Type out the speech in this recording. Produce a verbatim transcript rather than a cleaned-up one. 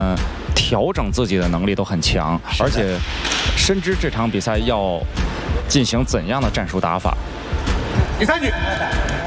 嗯，调整自己的能力都很强，而且深知这场比赛要进行怎样的战术打法。 第三局。